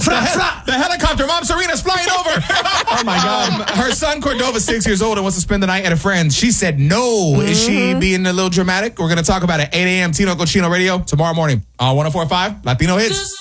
The helicopter. Mom Serena's flying over. Oh, my God. Her son Cordova's 6 years old and wants to spend the night at a friend's. She said no. Is she being a little dramatic? We're going to talk about it at 8 a.m. Tino Cochino Radio tomorrow morning on 104.5 Latino Hits.